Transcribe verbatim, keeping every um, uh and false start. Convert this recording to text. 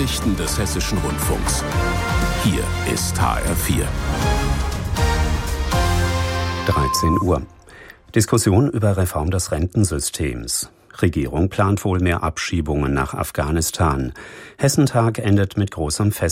Nachrichten des Hessischen Rundfunks. Hier ist H R vier. dreizehn Uhr. Diskussion über Reform des Rentensystems. Regierung plant wohl mehr Abschiebungen nach Afghanistan. Hessentag endet mit großem Fest.